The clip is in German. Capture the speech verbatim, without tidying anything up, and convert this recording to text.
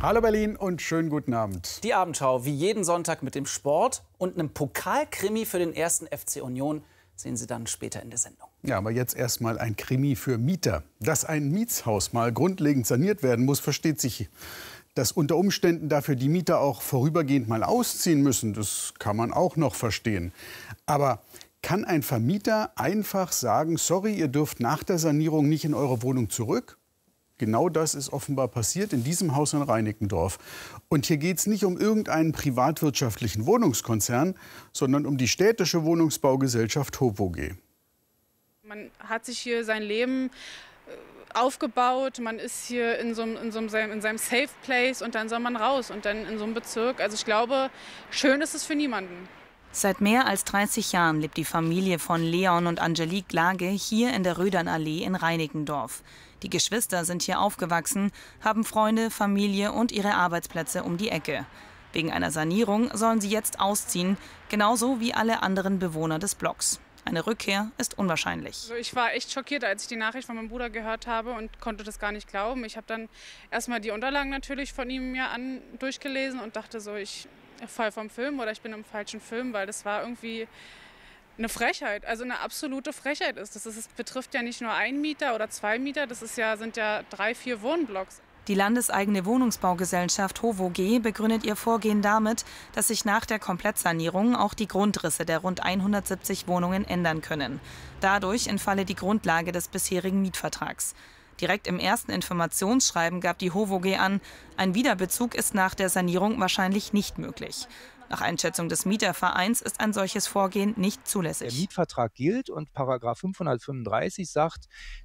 Hallo Berlin und schönen guten Abend. Die Abendschau wie jeden Sonntag mit dem Sport und einem Pokalkrimi für den ersten F C Union sehen Sie dann später in der Sendung. Ja, aber jetzt erstmal ein Krimi für Mieter. Dass ein Mietshaus mal grundlegend saniert werden muss, versteht sich. Dass unter Umständen dafür die Mieter auch vorübergehend mal ausziehen müssen, das kann man auch noch verstehen. Aber kann ein Vermieter einfach sagen, sorry, ihr dürft nach der Sanierung nicht in eure Wohnung zurück? Genau das ist offenbar passiert in diesem Haus in Reinickendorf. Und hier geht es nicht um irgendeinen privatwirtschaftlichen Wohnungskonzern, sondern um die städtische Wohnungsbaugesellschaft HOVOG. Man hat sich hier sein Leben aufgebaut, man ist hier in, so, in, so einem, in seinem Safe Place und dann soll man raus und dann in so einem Bezirk. Also ich glaube, schön ist es für niemanden. Seit mehr als dreißig Jahren lebt die Familie von Leon und Angelique Lage hier in der Rödernallee in Reinickendorf. Die Geschwister sind hier aufgewachsen, haben Freunde, Familie und ihre Arbeitsplätze um die Ecke. Wegen einer Sanierung sollen sie jetzt ausziehen, genauso wie alle anderen Bewohner des Blocks. Eine Rückkehr ist unwahrscheinlich. Also ich war echt schockiert, als ich die Nachricht von meinem Bruder gehört habe und konnte das gar nicht glauben. Ich habe dann erstmal die Unterlagen natürlich von ihm mir an durchgelesen und dachte so, ich fall vom Film oder ich bin im falschen Film, weil das war irgendwie eine Frechheit, also eine absolute Frechheit ist. Das, ist, das betrifft ja nicht nur einen Mieter oder zwei Mieter, das ist ja, sind ja drei, vier Wohnblocks. Die landeseigene Wohnungsbaugesellschaft HOVOG begründet ihr Vorgehen damit, dass sich nach der Komplettsanierung auch die Grundrisse der rund hundertsiebzig Wohnungen ändern können. Dadurch entfalle die Grundlage des bisherigen Mietvertrags. Direkt im ersten Informationsschreiben gab die HOVOG an, ein Wiederbezug ist nach der Sanierung wahrscheinlich nicht möglich. Nach Einschätzung des Mietervereins ist ein solches Vorgehen nicht zulässig. Der Mietvertrag gilt und Paragraph fünfhundertfünfunddreißig sagt,